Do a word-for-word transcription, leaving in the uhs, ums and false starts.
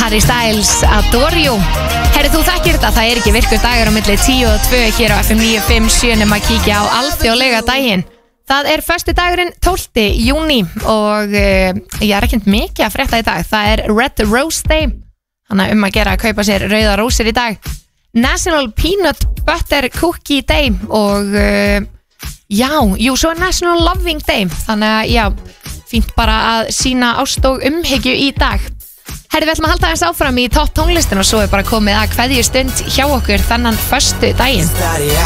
Harry Styles, Adore You. Herri, þú þekkir þetta, það er ekki virkur dagur á milli tíu og tvö hér á F M níu fimm sjö nema að kíkja á alþjóðlega daginn. Það er föstudagurinn tólfti júní og uh, ég er ekkert mikið að frétta í dag. Það er Red Rose Day, þannig um að gera að kaupa sér rauða rósir í dag. National Peanut Butter Cookie Day og uh, já, jú, svo er National Loving Day. Þannig að já, fínt bara að sína ást og umhyggju í dag. Herri, við ætlum að halda þess áfram í topp tónlistin og svo er bara komið að kveðju stund hjá okkur þennan föstu daginn.